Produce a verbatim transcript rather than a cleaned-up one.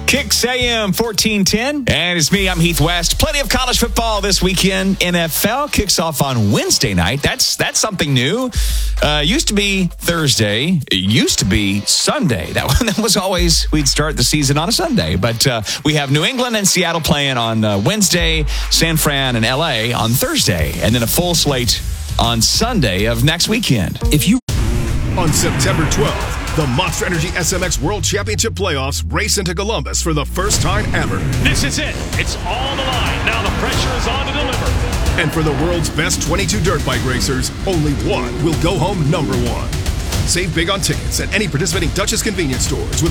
Kicks A M fourteen ten. And it's me, I'm Heath West. Plenty of college football this weekend. N F L kicks off on Wednesday night. That's that's something new. Uh, used to be Thursday. It used to be Sunday. That, that was always, we'd start the season on a Sunday. But uh, we have New England and Seattle playing on uh, Wednesday, San Fran and L A on Thursday. And then a full slate on Sunday of next weekend. If you On September twelfth, the Monster Energy S M X World Championship Playoffs race into Columbus for the first time ever. This is it. It's all the line. Now the pressure is on to deliver. And for the world's best twenty-two dirt bike racers, only one will go home number one. Save big on tickets at any participating Duchess convenience stores with